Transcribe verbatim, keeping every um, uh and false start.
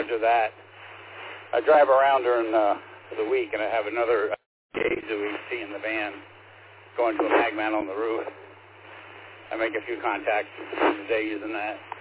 charge of that. I drive around during uh, the week, and I have another gauge that we see in the van going to a mag man on the roof. I make a few contacts today using that.